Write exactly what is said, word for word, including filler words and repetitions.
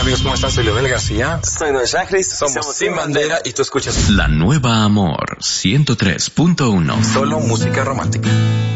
amigos? ¿Cómo están? Soy Leonel García. Soy Noel Chagris. Somos, Somos Sin Bandera y tú escuchas La Nueva Amor ciento tres punto uno. Solo música romántica.